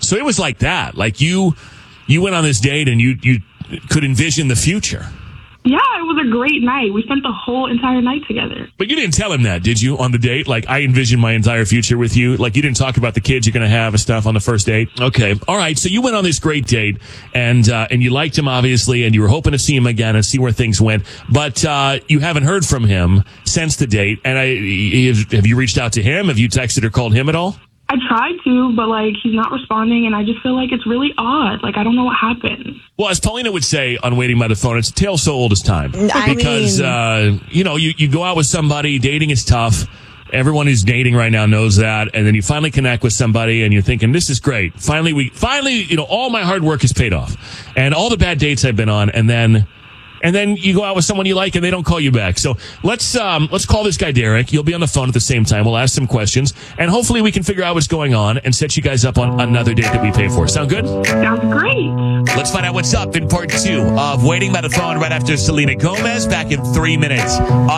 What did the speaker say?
So it was like that. Like you went on this date and you could envision the future. Yeah, it was a great night. We spent the whole entire night together. But you didn't tell him that, did you, on the date? Like, I envision my entire future with you. Like, you didn't talk about the kids you're going to have and stuff on the first date? Okay. All right. So you went on this great date, and you liked him, obviously, and you were hoping to see him again and see where things went. But you haven't heard from him since the date. And have you reached out to him? Have you texted or called him at all? I tried to, but, like, he's not responding, and I just feel like it's really odd. Like, I don't know what happened. Well, as Paulina would say on Waiting by the Phone, it's a tale so old as time. Because, you go out with somebody, dating is tough. Everyone who's dating right now knows that. And then you finally connect with somebody, and you're thinking, this is great. Finally, all my hard work has paid off. And all the bad dates I've been on, and then you go out with someone you like and they don't call you back. So let's call this guy Derek. You'll be on the phone at the same time. We'll ask some questions and hopefully we can figure out what's going on and set you guys up on another date that we pay for. Sound good? Sounds great. Let's find out what's up in part 2 of Waiting by the Phone right after Selena Gomez, back in 3 minutes.